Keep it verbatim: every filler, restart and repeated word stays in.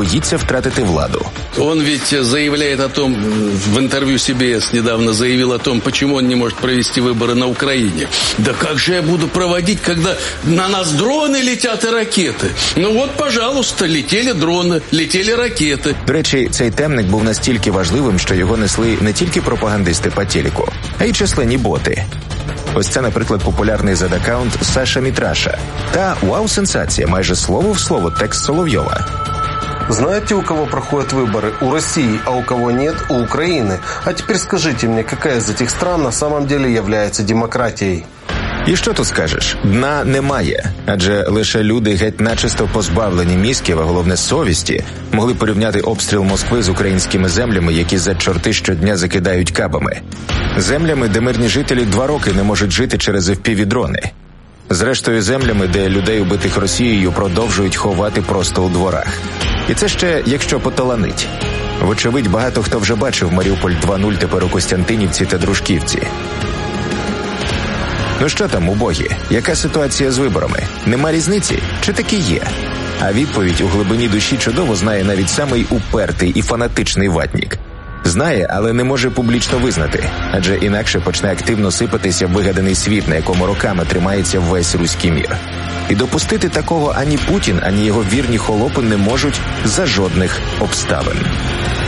боїться втратити владу. Он ведь заявляет о том, в интервью си би эс недавно заявил о том, почему он не может провести выборы на Украине. Да как же я буду проводить, когда на нас дроны летят и ракеты? Ну вот, пожалуйста, летели дрони, летели ракети. До речі, цей темник був настільки важливим, що його несли не тільки пропагандисти по телеку, а й численні боти. Ось це, наприклад, популярний зет-аккаунт Саша Мітраша. Та вау-сенсація, майже слово в слово текст Соловйова. Знаете, у кого проходят выборы? У России, а у кого нет? У Украины. А теперь скажите мне, какая из этих стран на самом деле является демократией? І що тут скажеш? Дна немає. Адже лише люди геть начисто позбавлені мізків, а головне совісті, могли порівняти обстріл Москви з українськими землями, які за чорти щодня закидають кабами. Землями, де мирні жителі два роки не можуть жити через еф пі ві-дрони. Зрештою, землями, де людей, убитих Росією, продовжують ховати просто у дворах. І це ще, якщо поталанить. Вочевидь, багато хто вже бачив Маріуполь два нуль тепер у Костянтинівці та Дружківці. Ну що там, убогі? Яка ситуація з виборами? Нема різниці? Чи таки є? А відповідь у глибині душі чудово знає навіть самий упертий і фанатичний ватнік. Знає, але не може публічно визнати, адже інакше почне активно сипатися вигаданий світ, на якому роками тримається весь руський мір. І допустити такого ані Путін, ані його вірні холопи не можуть за жодних обставин.